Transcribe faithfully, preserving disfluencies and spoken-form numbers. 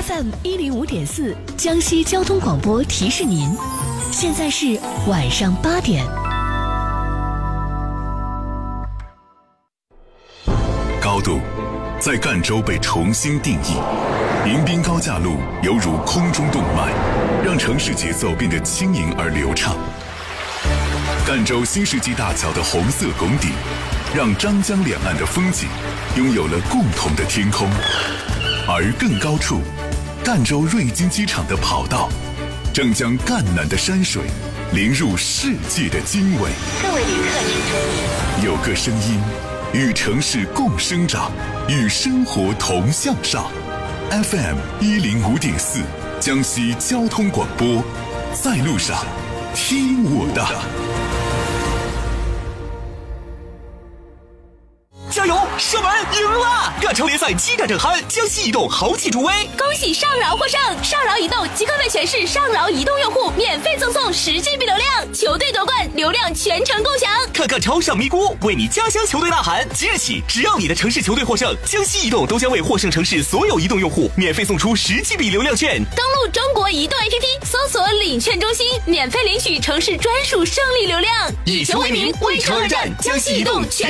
F M 一零五点四江西交通广播提示您，现在是晚上八点。 高度在赣州被重新定义，迎宾高架路犹如空中动脉，让城市节奏变得轻盈而流畅。赣州新世纪大桥的红色拱顶，让张江两岸的风景拥有了共同的天空。而更高处，赣州瑞金机场的跑道正将赣南的山水淋入世界的经纬。 各位旅客请注意， 有个声音与城市共生长，与生活同向上。F M 一零五点四江西交通广播，在路上听我的。 加油！射门赢了！赣州联赛激战正酣，江西移动豪气助威， 恭喜上饶获胜！上饶移动即刻为全市上饶移动用户免费赠送十 G B 流量，球队夺冠，流量全程共享。 看看超上咪咕，为你家乡球队呐喊！即日起，只要你的城市球队获胜，江西移动都将为获胜城市所有移动用户免费送出十 G B 流量券。 登录中国移动 A P P， 搜索领券中心，免费领取城市专属胜利流量。 以球为名，为城而战，江西移动全